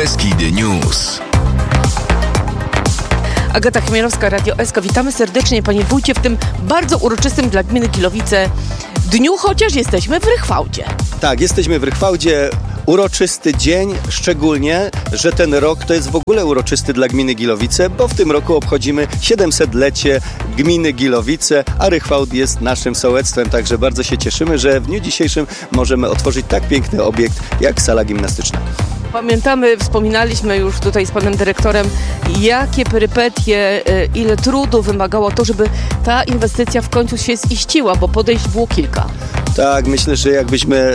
Beskidy News. Agata Chmielowska, Radio SK. Witamy serdecznie, panie wójcie, w tym bardzo uroczystym dla gminy Gilowice dniu, chociaż jesteśmy w Rychwałdzie. Tak, jesteśmy w Rychwałdzie. Uroczysty dzień, szczególnie, że ten rok to jest w ogóle uroczysty dla gminy Gilowice, bo w tym roku obchodzimy 700-lecie gminy Gilowice, a Rychwałd jest naszym sołectwem, także bardzo się cieszymy, że w dniu dzisiejszym możemy otworzyć tak piękny obiekt jak sala gimnastyczna. Pamiętamy, wspominaliśmy już tutaj z panem dyrektorem, jakie perypetie, ile trudu wymagało to, żeby ta inwestycja w końcu się ziściła, bo podejść było kilka. Tak, myślę, że jakbyśmy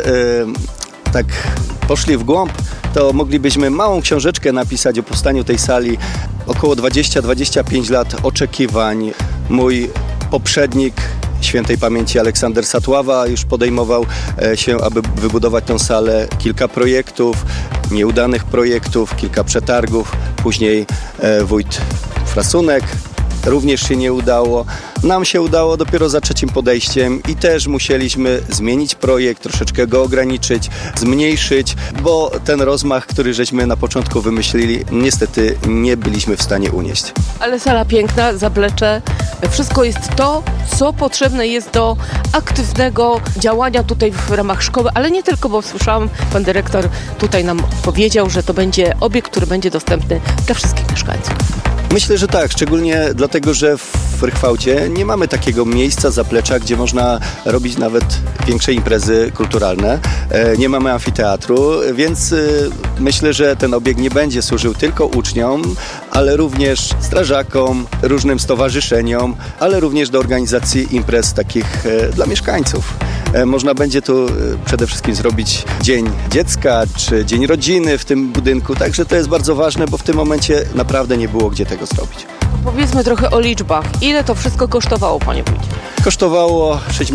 tak poszli w głąb, to moglibyśmy małą książeczkę napisać o powstaniu tej sali. Około 20-25 lat oczekiwań. Mój poprzednik, świętej pamięci Aleksander Satława, już podejmował się, aby wybudować tę salę. Kilka projektów, nieudanych projektów, kilka przetargów. Później wójt Frasunek. Również się nie udało. Nam się udało dopiero za trzecim podejściem i też musieliśmy zmienić projekt, troszeczkę go ograniczyć, zmniejszyć, bo ten rozmach, który żeśmy na początku wymyślili, niestety nie byliśmy w stanie unieść. Ale sala piękna, zaplecze, wszystko jest to, co potrzebne jest do aktywnego działania tutaj w ramach szkoły, ale nie tylko, bo słyszałam, pan dyrektor tutaj nam powiedział, że to będzie obiekt, który będzie dostępny dla wszystkich mieszkańców. Myślę, że tak, szczególnie dlatego, że w Rychwałdzie nie mamy takiego miejsca, zaplecza, gdzie można robić nawet większe imprezy kulturalne. Nie mamy amfiteatru, więc myślę, że ten obiekt nie będzie służył tylko uczniom, ale również strażakom, różnym stowarzyszeniom, ale również do organizacji imprez takich dla mieszkańców. Można będzie tu przede wszystkim zrobić Dzień Dziecka czy Dzień Rodziny w tym budynku, także to jest bardzo ważne, bo w tym momencie naprawdę nie było gdzie tego zrobić. Powiedzmy trochę o liczbach. Ile to wszystko kosztowało, panie wójcie? Kosztowało 6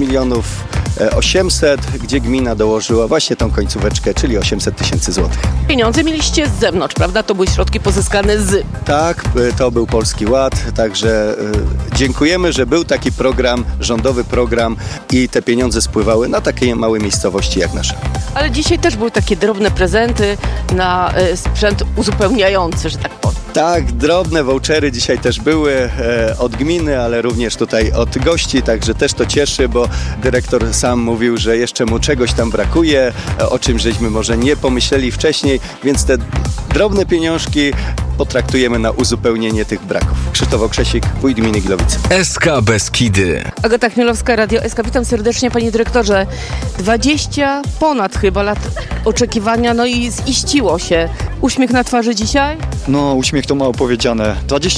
800 000, gdzie gmina dołożyła właśnie tą końcóweczkę, czyli 800 000 złotych. Pieniądze mieliście z zewnątrz, prawda? To były środki pozyskane z... Tak, to był Polski Ład, także dziękujemy, że był taki program, rządowy program i te pieniądze spływały na takie małe miejscowości jak nasza. Ale dzisiaj też były takie drobne prezenty na sprzęt uzupełniający, że tak powiem. Tak, drobne vouchery dzisiaj też były od gminy, ale również tutaj od gości, także też to cieszy, bo dyrektor sam mówił, że jeszcze mu czegoś tam brakuje, o czym żeśmy może nie pomyśleli wcześniej, więc te drobne pieniążki potraktujemy na uzupełnienie tych braków. Krzysztof Okrzesik, wójt gminy Gilowice. SK Beskidy. Agata Chmielowska, Radio SK. Witam serdecznie, panie dyrektorze. 20 ponad chyba lat oczekiwania, no i ziściło się. Uśmiech na twarzy dzisiaj? No, uśmiech to mało powiedziane.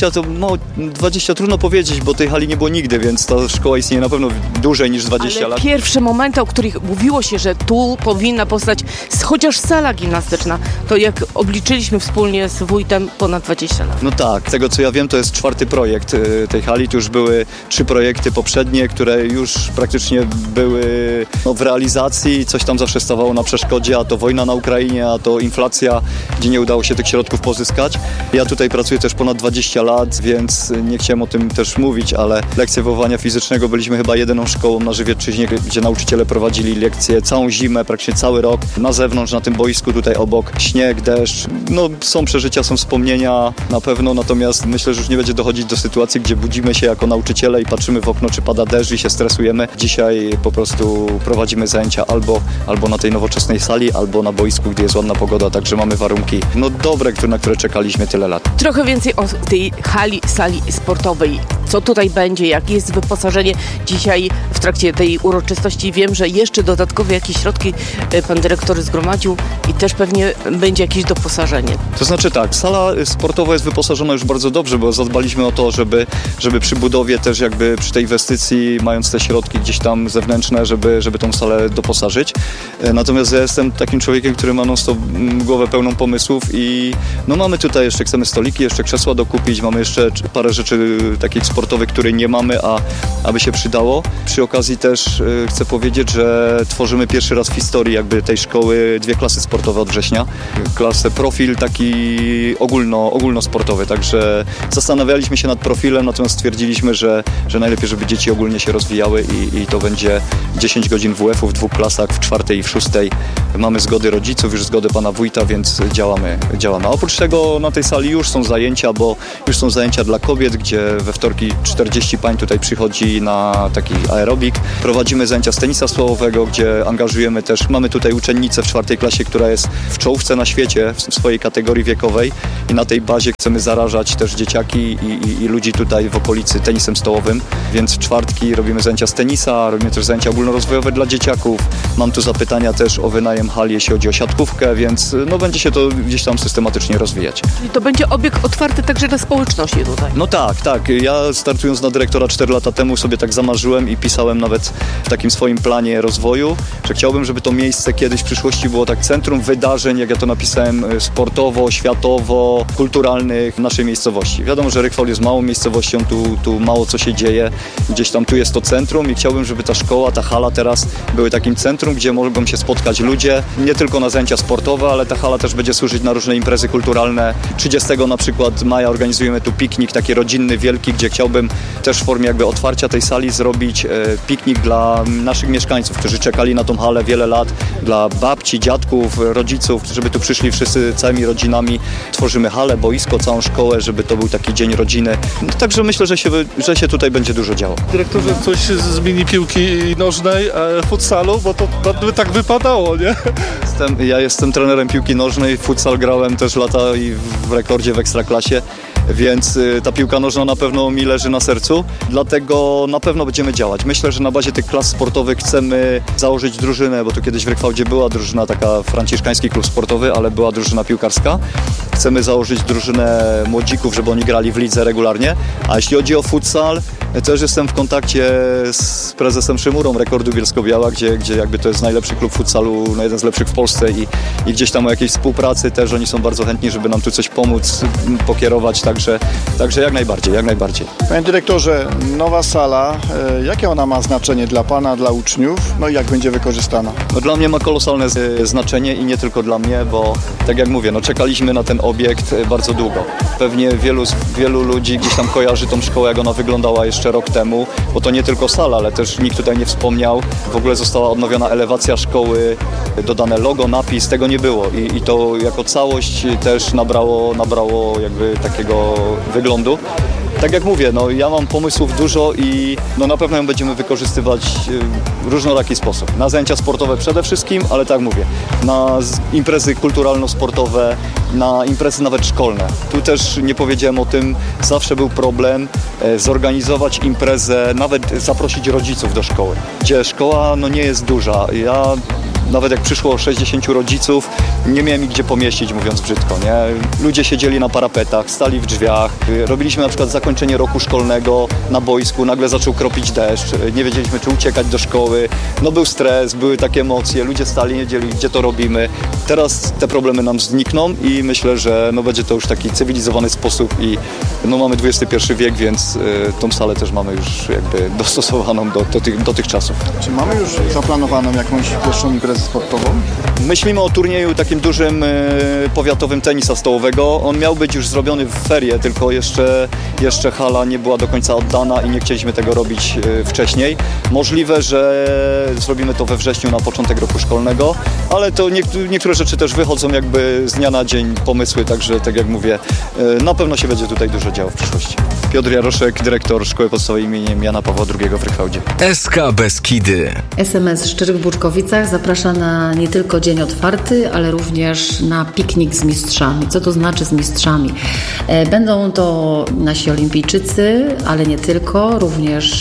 20 trudno powiedzieć, bo tej hali nie było nigdy, więc ta szkoła istnieje na pewno dłużej niż 20 lat. Pierwsze momenty, o których mówiło się, że tu powinna powstać chociaż sala gimnastyczna, to jak obliczyliśmy wspólnie z wójtem ponad 20 lat. No tak, z tego co ja wiem, to jest 4. projekt tej hali. Tu już były 3 projekty poprzednie, które już praktycznie były w realizacji. Coś tam zawsze stawało na przeszkodzie, a to wojna na Ukrainie, a to inflacja, gdzie nie udało się tych środków pozyskać. Ja tutaj pracuję też ponad 20 lat, więc nie chciałem o tym też mówić, ale lekcje wychowania fizycznego byliśmy chyba jedyną szkołą na Żywiecczyźnie, gdzie nauczyciele prowadzili lekcje całą zimę, praktycznie cały rok. Na zewnątrz, na tym boisku tutaj obok, śnieg, deszcz. No są przeżycia, są wspomnienia na pewno, natomiast myślę, że już nie będzie dochodzić do sytuacji, gdzie budzimy się jako nauczyciele i patrzymy w okno, czy pada deszcz i się stresujemy. Dzisiaj po prostu prowadzimy zajęcia albo na tej nowoczesnej sali, albo na boisku, gdzie jest ładna pogoda, także mamy warunki dobre, na które czekaliśmy tyle lat. Trochę więcej o tej sali sportowej. Co tutaj będzie, jakie jest wyposażenie dzisiaj w trakcie tej uroczystości? Wiem, że jeszcze dodatkowe jakieś środki pan dyrektor zgromadził i też pewnie będzie jakieś doposażenie. To znaczy tak, sala sportowa jest wyposażona już bardzo dobrze, bo zadbaliśmy o to, żeby przy budowie też jakby przy tej inwestycji, mając te środki gdzieś tam zewnętrzne, żeby tą salę doposażyć. Natomiast ja jestem takim człowiekiem, który ma non-stop głowę pełną pomysłów i mamy tutaj jeszcze, chcemy stoliki, jeszcze krzesła dokupić, mamy jeszcze parę rzeczy takich sportowych, sportowy, który nie mamy, aby się przydało. Przy okazji też chcę powiedzieć, że tworzymy pierwszy raz w historii jakby tej szkoły 2 klasy sportowe od września. Klasę profil taki ogólnosportowy, także zastanawialiśmy się nad profilem, natomiast stwierdziliśmy, że najlepiej, żeby dzieci ogólnie się rozwijały i to będzie 10 godzin WF-u w 2 klasach, w 4 i w 6. Mamy zgody rodziców, już zgodę pana wójta, więc działamy. A oprócz tego na tej sali już są zajęcia, bo już są zajęcia dla kobiet, gdzie we wtorki 40 pań tutaj przychodzi na taki aerobik. Prowadzimy zajęcia z tenisa stołowego, gdzie angażujemy też, mamy tutaj uczennicę w 4 klasie, która jest w czołówce na świecie w swojej kategorii wiekowej i na tej bazie chcemy zarażać też dzieciaki i ludzi tutaj w okolicy tenisem stołowym, więc w czwartki robimy zajęcia z tenisa, robimy też zajęcia ogólnorozwojowe dla dzieciaków. Mam tu zapytania też o wynajem hali, jeśli chodzi o siatkówkę, więc będzie się to gdzieś tam systematycznie rozwijać. Czyli to będzie obiekt otwarty także dla społeczności tutaj? No tak. Ja startując na dyrektora 4 lata temu sobie tak zamarzyłem i pisałem nawet w takim swoim planie rozwoju, że chciałbym, żeby to miejsce kiedyś w przyszłości było tak centrum wydarzeń, jak ja to napisałem, sportowo, światowo, kulturalnych w naszej miejscowości. Wiadomo, że Rychwał jest małą miejscowością, tu mało co się dzieje, gdzieś tam tu jest to centrum i chciałbym, żeby ta szkoła, ta hala teraz były takim centrum, gdzie mogą się spotkać ludzie, nie tylko na zajęcia sportowe, ale ta hala też będzie służyć na różne imprezy kulturalne. 30 na przykład maja organizujemy tu piknik taki rodzinny, wielki, gdzie chciałbym też w formie jakby otwarcia tej sali zrobić piknik dla naszych mieszkańców, którzy czekali na tą halę wiele lat, dla babci, dziadków, rodziców, żeby tu przyszli wszyscy całymi rodzinami. Tworzymy halę, boisko, całą szkołę, żeby to był taki dzień rodziny. Także myślę, że się tutaj będzie dużo działo. Dyrektorze, coś z mini piłki nożnej, futsalu, bo to by tak wypadało, nie? Ja jestem trenerem piłki nożnej, futsal grałem też lata i w rekordzie w Ekstraklasie, więc ta piłka nożna na pewno mi leży na sercu, dlatego na pewno będziemy działać. Myślę, że na bazie tych klas sportowych chcemy założyć drużynę, bo tu kiedyś w Rychwałdzie była drużyna, taka franciszkański klub sportowy, ale była drużyna piłkarska. Chcemy założyć drużynę młodzików, żeby oni grali w lidze regularnie, a jeśli chodzi o futsal, też jestem w kontakcie z prezesem Szymurą Rekordu Bielsko-Biała, gdzie jakby to jest najlepszy klub futsalu, jeden z lepszych w Polsce i gdzieś tam o jakiejś współpracy też oni są bardzo chętni, żeby nam tu coś pomóc, pokierować, także jak najbardziej. Panie dyrektorze, nowa sala, jakie ona ma znaczenie dla pana, dla uczniów, no i jak będzie wykorzystana? Dla mnie ma kolosalne znaczenie i nie tylko dla mnie, bo tak jak mówię, czekaliśmy na ten obiekt bardzo długo. Pewnie wielu ludzi gdzieś tam kojarzy tą szkołę, jak ona wyglądała jeszcze rok temu, bo to nie tylko sala, ale też nikt tutaj nie wspomniał. W ogóle została odnowiona elewacja szkoły, dodane logo, napis, tego nie było i to jako całość też nabrało jakby takiego wyglądu. Tak jak mówię, ja mam pomysłów dużo i na pewno ją będziemy wykorzystywać w różnoraki sposób. Na zajęcia sportowe przede wszystkim, ale tak mówię, na imprezy kulturalno-sportowe, na imprezy nawet szkolne. Tu też nie powiedziałem o tym, zawsze był problem zorganizować imprezę, nawet zaprosić rodziców do szkoły, gdzie szkoła nie jest duża. Nawet jak przyszło 60 rodziców, nie miałem ich gdzie pomieścić, mówiąc brzydko, nie? Ludzie siedzieli na parapetach, stali w drzwiach. Robiliśmy na przykład zakończenie roku szkolnego na boisku, nagle zaczął kropić deszcz, nie wiedzieliśmy, czy uciekać do szkoły. Był stres, były takie emocje, ludzie stali, nie wiedzieli, gdzie to robimy. Teraz te problemy nam znikną i myślę, że będzie to już taki cywilizowany sposób i mamy XXI wiek, więc tą salę też mamy już jakby dostosowaną do tych czasów. Czy mamy już zaplanowaną jakąś pierwszą imprezę sportową? Myślimy o turnieju takim dużym powiatowym tenisa stołowego. On miał być już zrobiony w ferie, tylko jeszcze hala nie była do końca oddana i nie chcieliśmy tego robić wcześniej. Możliwe, że zrobimy to we wrześniu na początek roku szkolnego, ale to niektóre rzeczy też wychodzą jakby z dnia na dzień, pomysły, także tak jak mówię, na pewno się będzie tutaj dużo działo w przyszłości. Piotr Jaroszek, dyrektor Szkoły Podstawowej im. Jana Pawła II w Rychwałdzie. SK Beskidy. SMS Szczyrk w Burkowicach zaprasza na nie tylko dzień otwarty, ale również na piknik z mistrzami. Co to znaczy z mistrzami? Będą to nasi olimpijczycy, ale nie tylko, również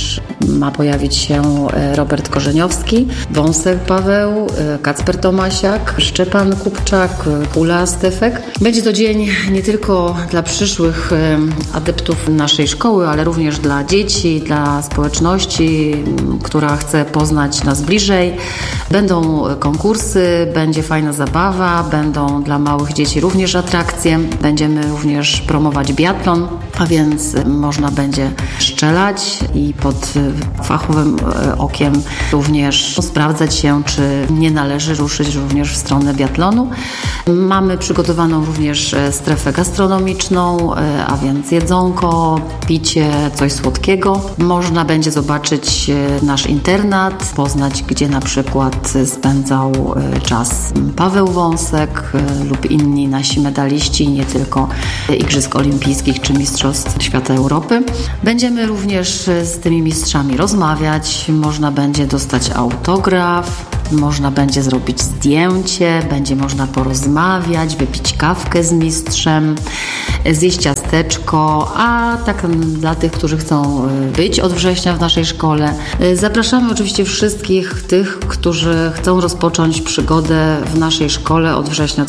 ma pojawić się Robert Korzeniowski, Wąsek Paweł, Kacper Tomasiak, Szczepan Kupczak, Ula Stefek. Będzie to dzień nie tylko dla przyszłych adeptów naszej szkoły, ale również dla dzieci, dla społeczności, która chce poznać nas bliżej. Będą konkursy, będzie fajna zabawa, będą dla małych dzieci również atrakcje. Będziemy również promować biatlon, a więc można będzie strzelać i pod fachowym okiem również sprawdzać się, czy nie należy ruszyć również w stronę biatlonu. Mamy przygotowaną również strefę gastronomiczną, a więc jedzonko, picie, coś słodkiego. Można będzie zobaczyć nasz internat, poznać, gdzie na przykład spędzał czas Paweł Wąsek lub inni nasi medaliści, nie tylko Igrzysk Olimpijskich czy Mistrzostw Świata Europy. Będziemy również z tymi mistrzami rozmawiać, można będzie dostać autograf, można będzie zrobić zdjęcie, będzie można porozmawiać, wypić kawkę z mistrzem, zjeść ciasteczko, a tak dla tych, którzy chcą być od września w naszej szkole. Zapraszamy oczywiście wszystkich tych, którzy chcą rozpocząć przygodę w naszej szkole od września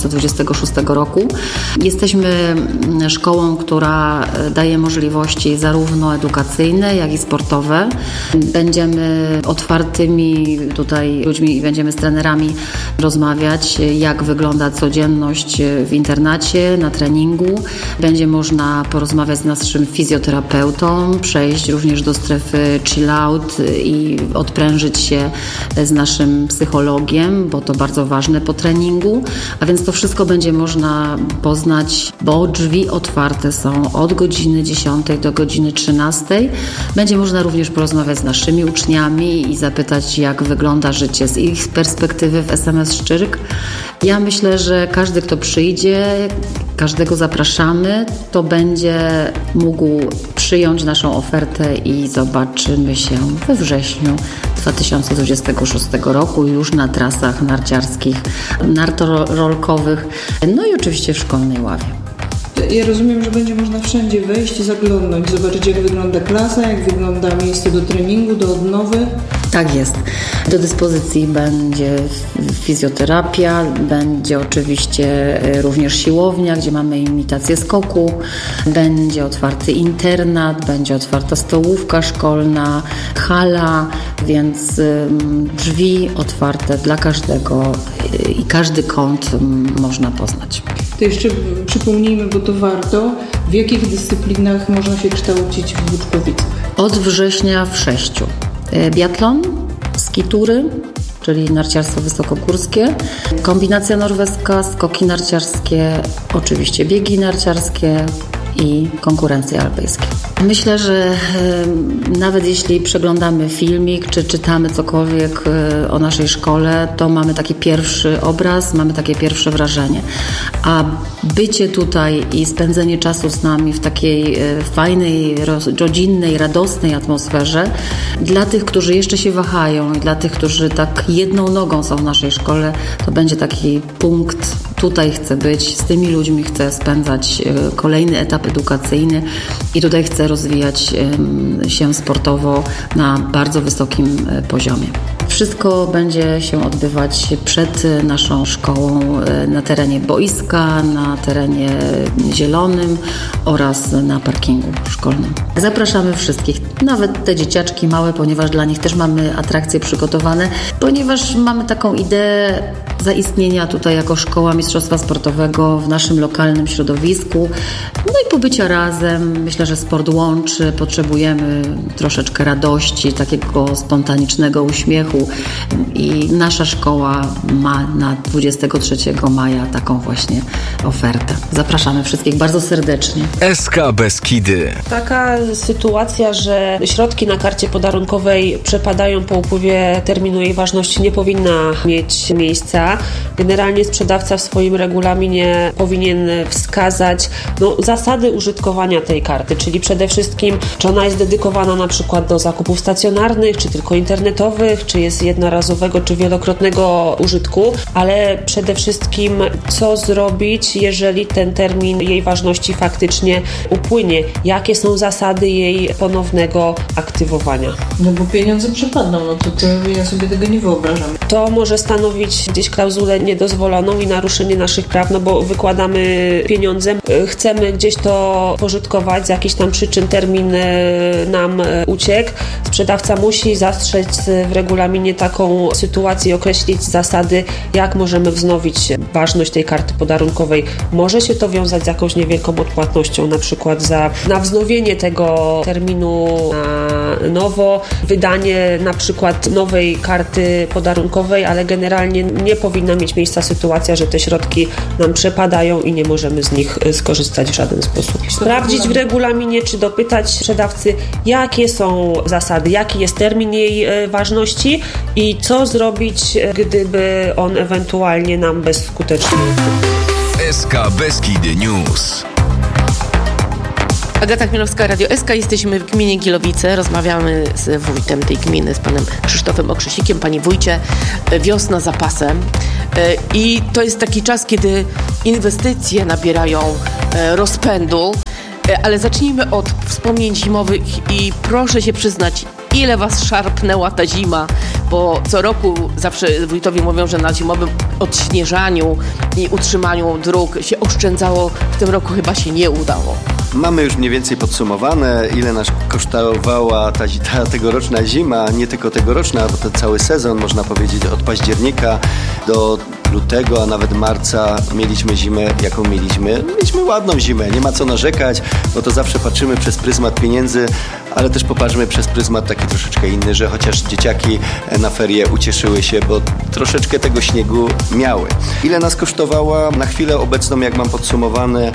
2026 roku. Jesteśmy szkołą, która daje możliwości zarówno edukacyjne, jak i sportowe. Będziemy otwartymi tutaj ludźmi i będziemy z trenerami rozmawiać, jak wygląda codzienność w internacie, na treningu. Będzie można porozmawiać z naszym fizjoterapeutą, przejść również do strefy chill out i odprężyć się z naszym psychologiem, bo to bardzo ważne po treningu. A więc to wszystko będzie można poznać, bo drzwi otwarte są od godziny 10 do godziny 13. Będzie można również porozmawiać z naszymi uczniami i zapytać, jak wygląda życie z ich perspektywy w SMS Szczyrk. Ja myślę, że każdy, kto przyjdzie, każdego zapraszamy, to będzie mógł przyjąć naszą ofertę i zobaczymy się we wrześniu 2026 roku już na trasach narciarskich, nartorolkowych, no i oczywiście w szkolnej ławie. Ja rozumiem, że będzie można wszędzie wejść i zaglądnąć, zobaczyć, jak wygląda klasa, jak wygląda miejsce do treningu, do odnowy. Tak jest. Do dyspozycji będzie fizjoterapia, będzie oczywiście również siłownia, gdzie mamy imitację skoku, będzie otwarty internat, będzie otwarta stołówka szkolna, hala, więc drzwi otwarte dla każdego i każdy kąt można poznać. To jeszcze przypomnijmy, bo to warto, w jakich dyscyplinach można się kształcić w Buczkowicach? Od września w 6. Biatlon, skitury, czyli narciarstwo wysokogórskie, kombinacja norweska, skoki narciarskie, oczywiście biegi narciarskie i konkurencje alpejskie. Myślę, że nawet jeśli przeglądamy filmik, czy czytamy cokolwiek o naszej szkole, to mamy taki pierwszy obraz, mamy takie pierwsze wrażenie. A bycie tutaj i spędzenie czasu z nami w takiej fajnej, rodzinnej, radosnej atmosferze, dla tych, którzy jeszcze się wahają i dla tych, którzy tak jedną nogą są w naszej szkole, to będzie taki punkt, tutaj chcę być, z tymi ludźmi chcę spędzać kolejny etap edukacyjny i tutaj chcę rozwijać się sportowo na bardzo wysokim poziomie. Wszystko będzie się odbywać przed naszą szkołą na terenie boiska, na terenie zielonym oraz na parkingu szkolnym. Zapraszamy wszystkich, nawet te dzieciaczki małe, ponieważ dla nich też mamy atrakcje przygotowane, ponieważ mamy taką ideę zaistnienia tutaj jako szkoła mistrzostwa sportowego w naszym lokalnym środowisku. No i pobycia razem. Myślę, że sport łączy. Potrzebujemy troszeczkę radości, takiego spontanicznego uśmiechu i nasza szkoła ma na 23 maja taką właśnie ofertę. Zapraszamy wszystkich bardzo serdecznie. SK Beskidy. Taka sytuacja, że środki na karcie podarunkowej przepadają po upływie terminu jej ważności, nie powinna mieć miejsca. Generalnie sprzedawca w swoim regulaminie powinien wskazać, zasady użytkowania tej karty, czyli przede wszystkim, czy ona jest dedykowana na przykład do zakupów stacjonarnych, czy tylko internetowych, czy jest jednorazowego, czy wielokrotnego użytku, ale przede wszystkim co zrobić, jeżeli ten termin jej ważności faktycznie upłynie, jakie są zasady jej ponownego aktywowania. No bo pieniądze przepadną, to ja sobie tego nie wyobrażam. To może stanowić gdzieś klauzulę niedozwoloną i naruszenie naszych praw, no bo wykładamy pieniądze, chcemy gdzieś to pożytkować, z jakichś tam przyczyn termin nam uciekł. Sprzedawca musi zastrzec w regulaminie taką sytuację i określić zasady, jak możemy wznowić ważność tej karty podarunkowej. Może się to wiązać z jakąś niewielką odpłatnością, na przykład na wznowienie tego terminu na nowo, wydanie na przykład nowej karty podarunkowej, ale generalnie nie powinna mieć miejsca sytuacja, że te środki nam przepadają i nie możemy z nich skorzystać w żaden sposób. Sprawdzić w regulaminie, czy dopytać sprzedawcy, jakie są zasady, jaki jest termin jej ważności i co zrobić, gdyby on ewentualnie nam bezskutecznie SK Beskidy News. Agata Chmielowska, Radio SK. Jesteśmy w gminie Gilowice. Rozmawiamy z wójtem tej gminy, z panem Krzysztofem Okrzesikiem. Panie wójcie, wiosna za pasem. I to jest taki czas, kiedy inwestycje nabierają rozpędu. Ale zacznijmy od wspomnień zimowych i proszę się przyznać, ile was szarpnęła ta zima, bo co roku zawsze wójtowie mówią, że na zimowym odśnieżaniu i utrzymaniu dróg się oszczędzało. W tym roku chyba się nie udało. Mamy już mniej więcej podsumowane, ile nas kosztowała ta tegoroczna zima, nie tylko tegoroczna, bo to cały sezon, można powiedzieć, od października do lutego, a nawet marca mieliśmy zimę, jaką mieliśmy. Mieliśmy ładną zimę, nie ma co narzekać, bo to zawsze patrzymy przez pryzmat pieniędzy, ale też popatrzmy przez pryzmat taki troszeczkę inny, że chociaż dzieciaki na ferie ucieszyły się, bo troszeczkę tego śniegu miały. Ile nas kosztowała? Na chwilę obecną, jak mam podsumowane,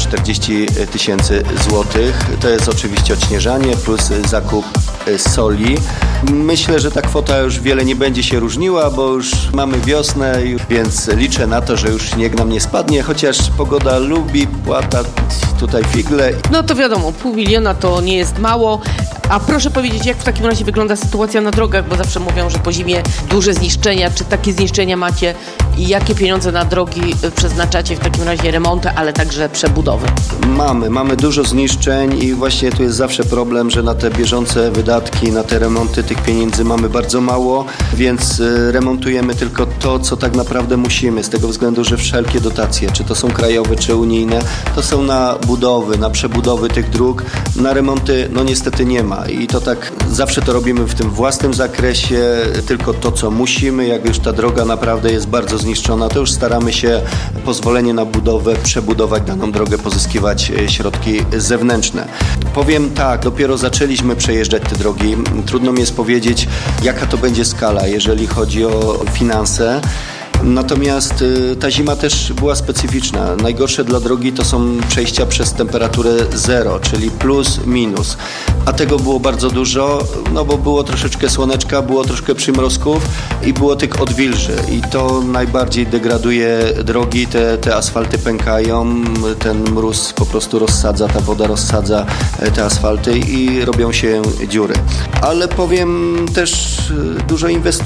540 000 złotych. To jest oczywiście odśnieżanie plus zakup soli. Myślę, że ta kwota już wiele nie będzie się różniła, bo już mamy wiosnę, więc liczę na to, że już śnieg nam nie spadnie, chociaż pogoda lubi płatać tutaj figle. No to wiadomo, 500 000 to nie jest mało. A proszę powiedzieć, jak w takim razie wygląda sytuacja na drogach, bo zawsze mówią, że po zimie duże zniszczenia. Czy takie zniszczenia macie i jakie pieniądze na drogi przeznaczacie w takim razie remonty, ale także przebudowy? Mamy dużo zniszczeń i właśnie tu jest zawsze problem, że na te bieżące wydatki, na te remonty tych pieniędzy mamy bardzo mało, więc remontujemy tylko to, co tak naprawdę musimy, z tego względu, że wszelkie dotacje, czy to są krajowe, czy unijne, to są na budowy, na przebudowy tych dróg, na remonty no niestety nie ma i to tak zawsze to robimy w tym własnym zakresie, tylko to, co musimy, jak już ta droga naprawdę jest bardzo zniszczona, to już staramy się pozwolenie na budowę, przebudować daną drogę, pozyskiwać środki zewnętrzne. Powiem tak, dopiero zaczęliśmy przejeżdżać te drogi. Trudno mi jest powiedzieć, jaka to będzie skala, jeżeli chodzi o finanse. Natomiast ta zima też była specyficzna. Najgorsze dla drogi to są przejścia przez temperaturę 0, czyli plus, minus. A tego było bardzo dużo, no bo było troszeczkę słoneczka, było troszkę przymrozków i było tych odwilży. I to najbardziej degraduje drogi, te asfalty pękają, ten mróz po prostu rozsadza, ta woda rozsadza te asfalty i robią się dziury. Ale powiem też, dużo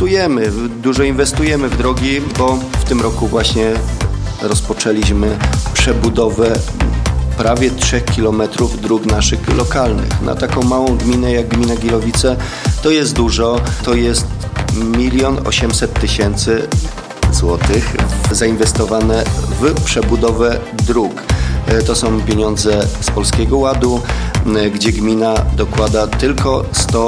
inwestujemy w drogi, bo w tym roku właśnie rozpoczęliśmy przebudowę prawie 3 kilometrów dróg naszych lokalnych. Na taką małą gminę jak gmina Gilowice to jest dużo, to jest 1 800 000 złotych zainwestowane w przebudowę dróg. To są pieniądze z Polskiego Ładu, gdzie gmina dokłada tylko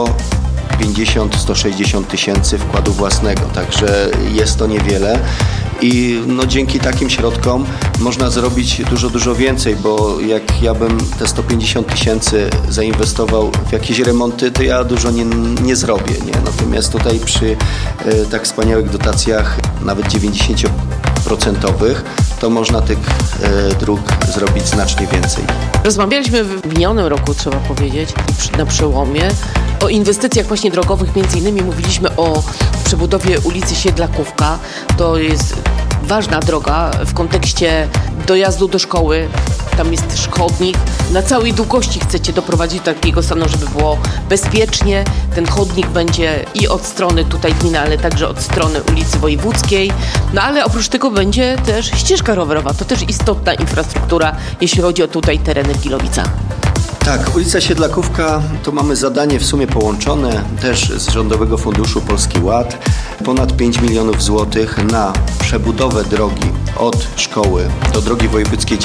150-160 tysięcy wkładu własnego, także jest to niewiele i no dzięki takim środkom można zrobić dużo więcej, bo jak ja bym te 150 tysięcy zainwestował w jakieś remonty, to ja dużo nie zrobię, nie? Natomiast tutaj przy tak wspaniałych dotacjach, nawet 90% to można tych dróg zrobić znacznie więcej. Rozmawialiśmy w minionym roku, trzeba powiedzieć, na przełomie, o inwestycjach właśnie drogowych. Między innymi mówiliśmy o przebudowie ulicy Siedlakówka. To jest ważna droga w kontekście dojazdu do szkoły tam jest też chodnik. Na całej długości chcecie doprowadzić do takiego stanu, żeby było bezpiecznie. Ten chodnik będzie i od strony tutaj gminy, ale także od strony ulicy Wojewódzkiej. No ale oprócz tego będzie też ścieżka rowerowa. To też istotna infrastruktura, jeśli chodzi o tutaj tereny w Gilowicach. Tak, ulica Siedlakówka, to mamy zadanie w sumie połączone też z Rządowego Funduszu Polski Ład. Ponad 5 milionów złotych na przebudowę drogi od szkoły do drogi wojewódzkiej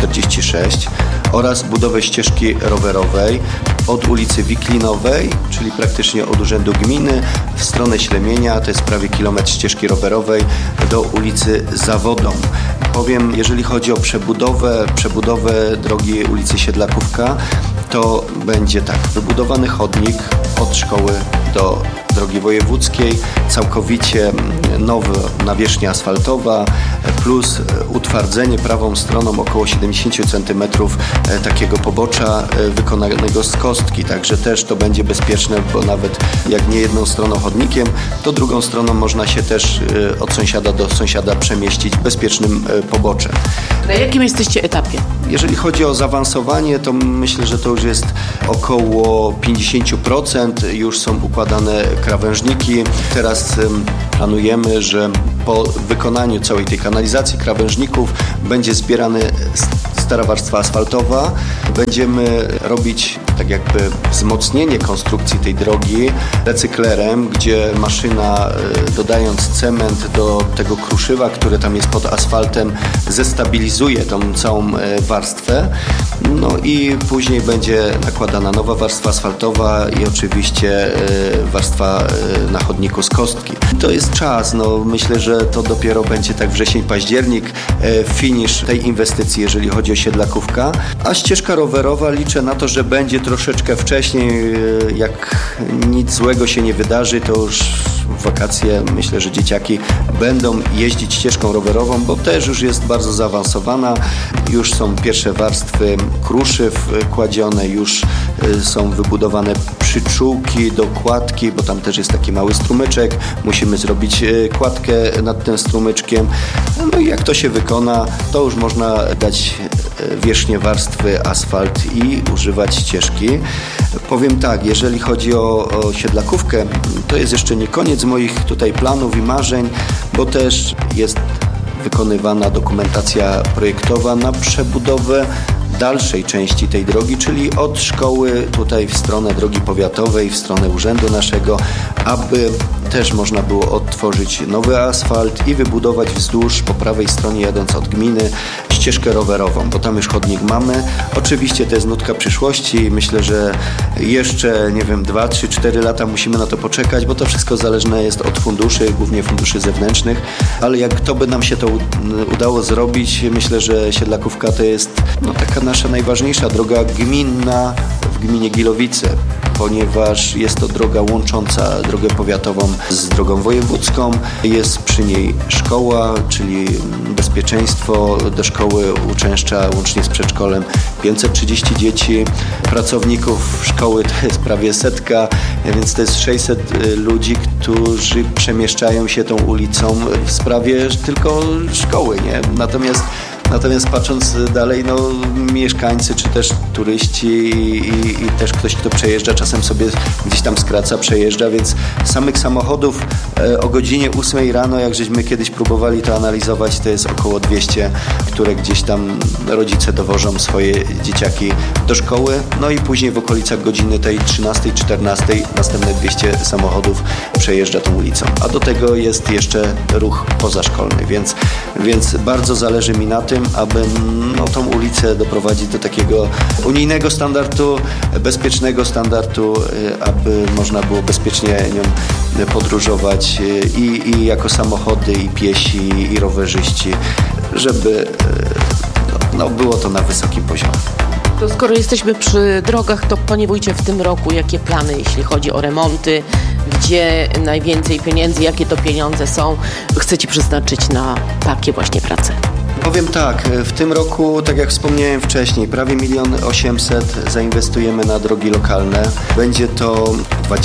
946 oraz budowę ścieżki rowerowej od ulicy Wiklinowej, czyli praktycznie od Urzędu Gminy w stronę Ślemienia, to jest prawie kilometr ścieżki rowerowej, do ulicy Zawodom. Powiem, jeżeli chodzi o przebudowę drogi ulicy Siedlakówka, to będzie tak, wybudowany chodnik od szkoły do drogi wojewódzkiej, całkowicie nowa nawierzchnia asfaltowa, plus utwardzenie prawą stroną około 70 cm takiego pobocza wykonanego z kostki, także też to będzie bezpieczne, bo nawet jak nie jedną stroną chodnikiem, to drugą stroną można się też od sąsiada do sąsiada przemieścić bezpiecznym poboczem. Na jakim jesteście etapie? Jeżeli chodzi o zaawansowanie, to myślę, że to już jest około 50%, już są układane krawężniki. Teraz planujemy, że po wykonaniu całej tej kanalizacji krawężników będzie zbierany stara warstwa asfaltowa. Będziemy robić tak jakby wzmocnienie konstrukcji tej drogi recyklerem, gdzie maszyna dodając cement do tego kruszywa, które tam jest pod asfaltem, zestabilizuje tą całą warstwę. No i później będzie nakładana nowa warstwa asfaltowa i oczywiście warstwa na chodniku z kostki. To jest czas, no myślę, że to dopiero będzie tak wrzesień, październik, finisz tej inwestycji, jeżeli chodzi o Siedlakówka, a ścieżka rowerowa liczę na to, że będzie troszeczkę wcześniej, jak nic złego się nie wydarzy, to już w wakacje myślę, że dzieciaki będą jeździć ścieżką rowerową, bo też już jest bardzo zaawansowana, już są pierwsze warstwy kruszyw kładzione, już są wybudowane przyczółki do kładki, bo tam też jest taki mały strumyczek, musimy zrobić kładkę nad tym strumyczkiem, no i jak to się wykona, to już można dać wierzchnie warstwy asfalt i używać ścieżki. Powiem tak, jeżeli chodzi o Siedlakówkę, to jest jeszcze nie koniec moich tutaj planów i marzeń, bo też jest wykonywana dokumentacja projektowa na przebudowę dalszej części tej drogi, czyli od szkoły tutaj w stronę drogi powiatowej, w stronę urzędu naszego, aby też można było odtworzyć nowy asfalt i wybudować wzdłuż, po prawej stronie jadąc od gminy, ścieżkę rowerową, bo tam już chodnik mamy. Oczywiście to jest nutka przyszłości. Myślę, że jeszcze, 2, 3, 4 lata musimy na to poczekać, bo to wszystko zależne jest od funduszy, głównie funduszy zewnętrznych, ale jak to by nam się to udało zrobić, myślę, że Siedlakówka to jest taka nasza najważniejsza droga gminna w gminie Gilowice, ponieważ jest to droga łącząca drogę powiatową z drogą wojewódzką. Jest przy niej szkoła, czyli bezpieczeństwo. Do szkoły uczęszcza łącznie z przedszkolem 530 dzieci. Pracowników szkoły to jest prawie 100, więc to jest 600 ludzi, którzy przemieszczają się tą ulicą w sprawie tylko szkoły, nie? Natomiast patrząc dalej, mieszkańcy czy też turyści i też ktoś, kto przejeżdża, czasem sobie gdzieś tam skraca, przejeżdża, więc samych samochodów o godzinie 8 rano, jak żeśmy kiedyś próbowali to analizować, to jest około 200, które gdzieś tam rodzice dowożą swoje dzieciaki do szkoły, no i później w okolicach godziny tej 13, 14 następne 200 samochodów przejeżdża tą ulicą. A do tego jest jeszcze ruch pozaszkolny, więc bardzo zależy mi na tym, aby tą ulicę doprowadzić do takiego unijnego standardu, bezpiecznego standardu, aby można było bezpiecznie nią podróżować i jako samochody, i piesi, i rowerzyści, żeby było to na wysokim poziomie. To skoro jesteśmy przy drogach, to panie wójcie, w tym roku jakie plany, jeśli chodzi o remonty, gdzie najwięcej pieniędzy, jakie to pieniądze chcecie przeznaczyć na takie właśnie prace? Powiem tak, w tym roku, tak jak wspomniałem wcześniej, prawie 1 800 000 zainwestujemy na drogi lokalne. Będzie to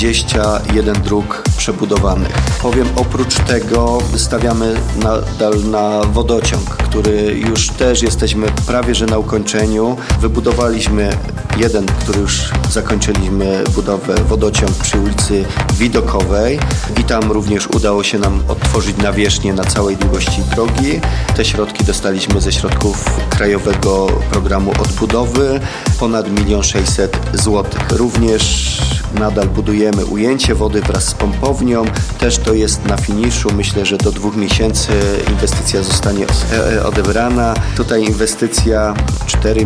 21 dróg przebudowanych. Powiem, oprócz tego stawiamy nadal na wodociąg, który już też jesteśmy prawie że na ukończeniu. Wybudowaliśmy jeden, który już zakończyliśmy budowę, wodociąg przy ulicy Widokowej i tam również udało się nam odtworzyć nawierzchnię na całej długości drogi. Te środki dostaliśmy ze środków Krajowego Programu Odbudowy, ponad 1 600 000 złotych. Również nadal budujemy ujęcie wody wraz z pompownią. Też to jest na finiszu. Myślę, że do 2 miesięcy inwestycja zostanie odebrana. Tutaj inwestycja 4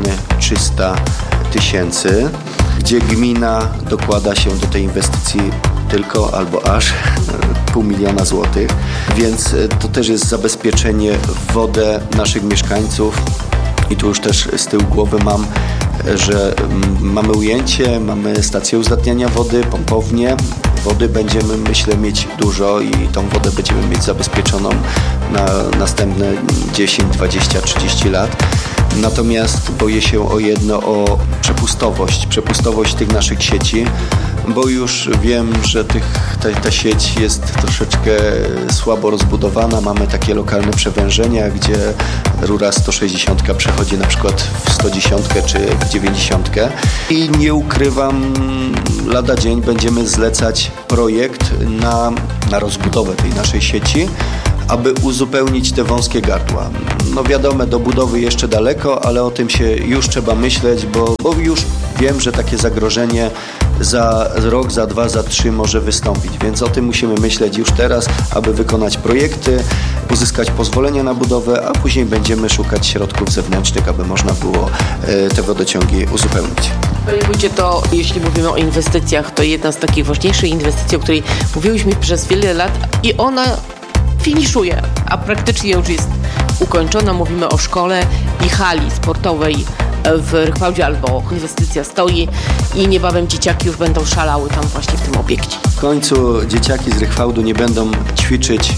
300 000, gdzie gmina dokłada się do tej inwestycji tylko albo aż 500 000 złotych. Więc to też jest zabezpieczenie w wodę naszych mieszkańców. I tu już też z tyłu głowy mam, że mamy ujęcie, mamy stację uzdatniania wody, pompownię. Wody będziemy, myślę, mieć dużo i tą wodę będziemy mieć zabezpieczoną na następne 10, 20, 30 lat. Natomiast boję się o jedno, o przepustowość tych naszych sieci, bo już wiem, że ta sieć jest troszeczkę słabo rozbudowana. Mamy takie lokalne przewężenia, gdzie rura 160 przechodzi na przykład w 110 czy w 90. I nie ukrywam, lada dzień będziemy zlecać projekt na rozbudowę tej naszej sieci, aby uzupełnić te wąskie gardła. No wiadomo, do budowy jeszcze daleko, ale o tym się już trzeba myśleć, bo już wiem, że takie zagrożenie za rok, za 2, za 3 może wystąpić, więc o tym musimy myśleć już teraz, aby wykonać projekty, uzyskać pozwolenie na budowę, a później będziemy szukać środków zewnętrznych, aby można było te wodociągi uzupełnić. Panie wójcie, to jeśli mówimy o inwestycjach, to jedna z takich ważniejszych inwestycji, o której mówiłyśmy przez wiele lat i ona finiszuje, a praktycznie już jest ukończona. Mówimy o szkole i hali sportowej w Rychwałdzie, albo inwestycja stoi i niebawem dzieciaki już będą szalały tam właśnie w tym obiekcie. W końcu dzieciaki z Rychwałdu nie będą ćwiczyć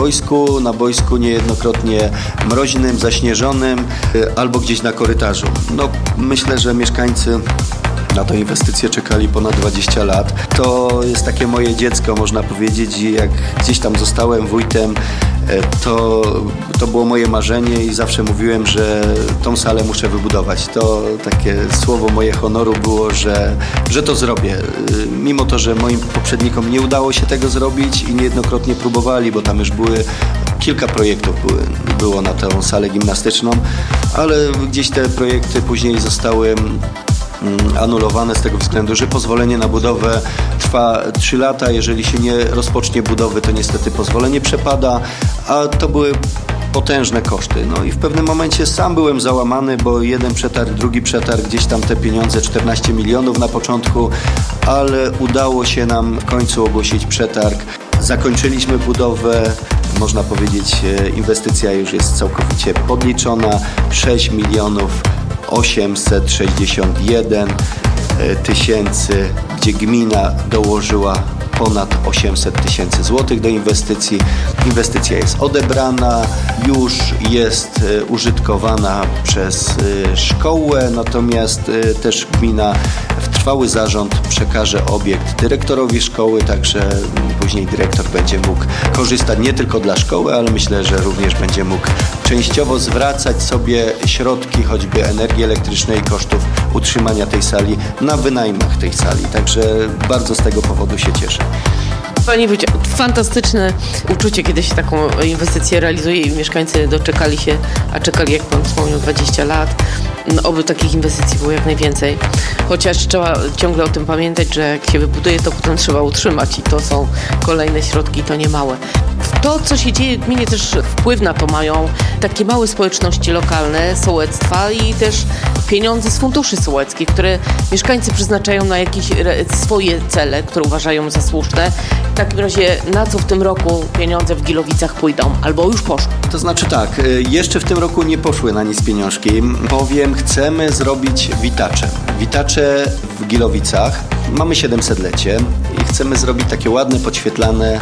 na boisku niejednokrotnie mroźnym, zaśnieżonym albo gdzieś na korytarzu. No, myślę, że mieszkańcy na tę inwestycję czekali ponad 20 lat. To jest takie moje dziecko, można powiedzieć, i jak gdzieś tam zostałem wójtem, to było moje marzenie i zawsze mówiłem, że tą salę muszę wybudować. To takie słowo moje honoru było, że to zrobię. Mimo to, że moim poprzednikom nie udało się tego zrobić i niejednokrotnie próbowali, bo tam już kilka projektów było na tę salę gimnastyczną, ale gdzieś te projekty później zostały anulowane z tego względu, że pozwolenie na budowę trwa 3 lata. Jeżeli się nie rozpocznie budowy, to niestety pozwolenie przepada, a to były potężne koszty. No i w pewnym momencie sam byłem załamany, bo jeden przetarg, drugi przetarg, gdzieś tam te pieniądze, 14 milionów na początku, ale udało się nam w końcu ogłosić przetarg. Zakończyliśmy budowę, można powiedzieć, inwestycja już jest całkowicie podliczona, 6 861 000, gdzie gmina dołożyła ponad 800 000 złotych do inwestycji. Inwestycja jest odebrana, już jest użytkowana przez szkołę, natomiast też gmina w trwały zarząd przekaże obiekt dyrektorowi szkoły, także później dyrektor będzie mógł korzystać nie tylko dla szkoły, ale myślę, że również będzie mógł częściowo zwracać sobie środki, choćby energii elektrycznej, kosztów utrzymania tej sali na wynajmach tej sali. Także bardzo z tego powodu się cieszę. Panie wójcie, fantastyczne uczucie, kiedy się taką inwestycję realizuje i mieszkańcy doczekali się, a czekali, jak pan wspomniał, 20 lat. No, oby takich inwestycji było jak najwięcej. Chociaż trzeba ciągle o tym pamiętać, że jak się wybuduje, to potem trzeba utrzymać i to są kolejne środki, to nie małe. To, co się dzieje w gminie, też wpływ na to mają takie małe społeczności lokalne, sołectwa i też pieniądze z funduszy sołeckich, które mieszkańcy przeznaczają na jakieś swoje cele, które uważają za słuszne. W takim razie na co w tym roku pieniądze w Gilowicach pójdą? Albo już poszły? To znaczy tak, jeszcze w tym roku nie poszły na nic pieniążki, bowiem chcemy zrobić witacze. Witacze w Gilowicach. Mamy 700-lecie i chcemy zrobić takie ładne, podświetlane witacze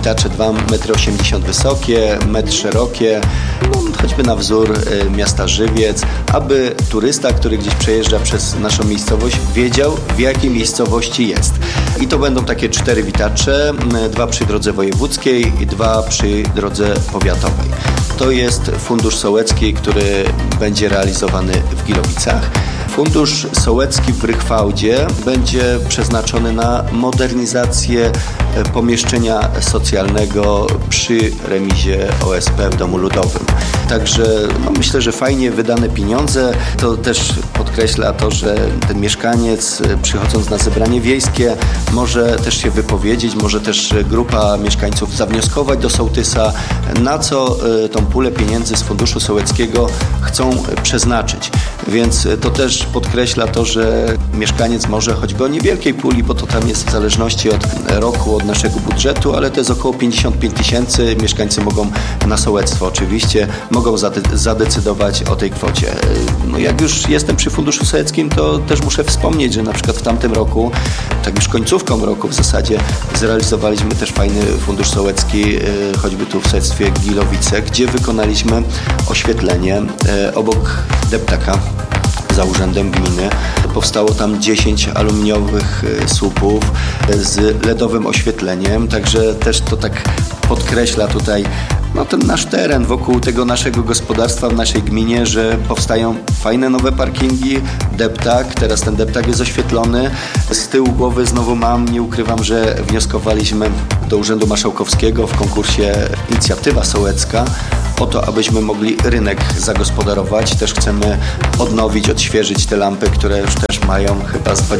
witacze 2,80 m wysokie, 1 metr szerokie, choćby na wzór miasta Żywiec, aby turysta, który gdzieś przejeżdża przez naszą miejscowość, wiedział, w jakiej miejscowości jest. I to będą takie 4 witacze, 2 przy drodze wojewódzkiej i 2 przy drodze powiatowej. To jest Fundusz Sołecki, który będzie realizowany w Gilowicach. Fundusz Sołecki w Rychwałdzie będzie przeznaczony na modernizację pomieszczenia socjalnego przy remizie OSP w Domu Ludowym. Także myślę, że fajnie wydane pieniądze. To też podkreśla to, że ten mieszkaniec, przychodząc na zebranie wiejskie, może też się wypowiedzieć, może też grupa mieszkańców zawnioskować do sołtysa, na co tą pulę pieniędzy z Funduszu Sołeckiego chcą przeznaczyć. Więc to też podkreśla to, że mieszkaniec może choćby o niewielkiej puli, bo to tam jest w zależności od roku, od naszego budżetu, ale to jest około 55 000. Mieszkańcy mogą na sołectwo oczywiście, mogą zadecydować o tej kwocie. Jak już jestem przy Funduszu Sołeckim, to też muszę wspomnieć, że na przykład w tamtym roku, tak już końcówką roku w zasadzie, zrealizowaliśmy też fajny Fundusz Sołecki, choćby tu w sołectwie Gilowice, gdzie wykonaliśmy oświetlenie obok deptaka za urzędem gminy. Powstało tam 10 aluminiowych słupów z LEDowym oświetleniem, także też to tak podkreśla tutaj ten nasz teren wokół tego naszego gospodarstwa w naszej gminie, że powstają fajne nowe parkingi, deptak, teraz ten deptak jest oświetlony. Z tyłu głowy znowu nie ukrywam, że wnioskowaliśmy do Urzędu Marszałkowskiego w konkursie Inicjatywa Sołecka o to, abyśmy mogli rynek zagospodarować. Też chcemy odnowić, odświeżyć te lampy, które już też mają chyba z